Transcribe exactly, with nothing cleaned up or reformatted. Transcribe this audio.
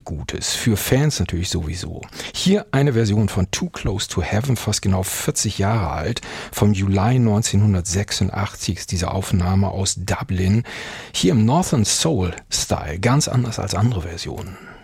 Gutes. Für Fans natürlich sowieso. Hier eine Version von Too Close to Heaven, fast genau vierzig Jahre alt. Vom Juli neunzehnhundertsechsundachtzig ist diese Aufnahme aus Dublin. Hier im Northern Soul Style, ganz anders als andere Versionen.